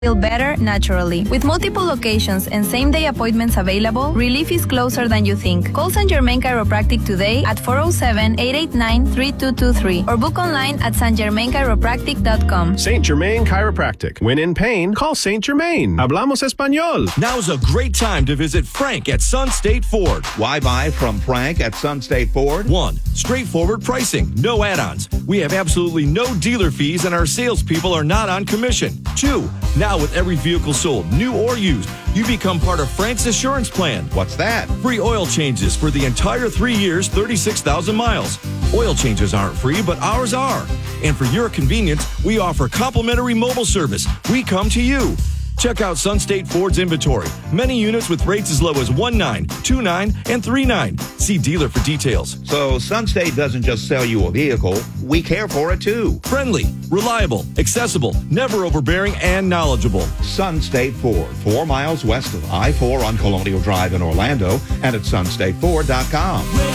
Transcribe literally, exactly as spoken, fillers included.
feel better naturally. With multiple locations and same-day appointments available, relief is closer than you think. Call Saint Germain Chiropractic today at four oh seven, eight eight nine, three two two three or book online at saint germain chiropractic dot com. Saint Germain Chiropractic. When in pain, call Saint Germain. Hablamos español. Now's a great time to visit Frank at Sun State Ford. Why buy from Frank at Sun State Ford? One, straightforward pricing, no add-ons. We have absolutely no dealer fees and our salespeople are not on commission. Two, now with every vehicle sold, new or used, you become part of Frank's Assurance Plan. What's that? Free oil changes for the entire three years, thirty-six thousand miles. Oil changes aren't free, but ours are. And for your convenience, we offer complimentary mobile service. We come to you. Check out Sun State Ford's inventory. Many units with rates as low as one nine, two nine, and three nine. See dealer for details. So Sun State doesn't just sell you a vehicle, we care for it too. Friendly, reliable, accessible, never overbearing, and knowledgeable. Sun State Ford, four miles west of I four on Colonial Drive in Orlando and at sun state ford dot com.